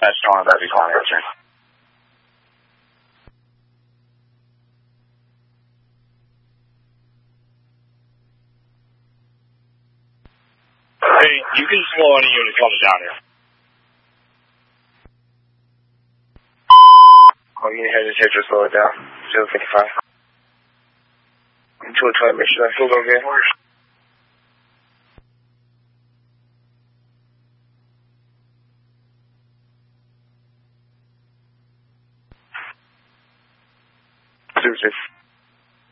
That's strong about the client return. Hey, you can slow any unit coming down here. Oh, you need to just slow it down. 055. Until 20, make sure that feels okay.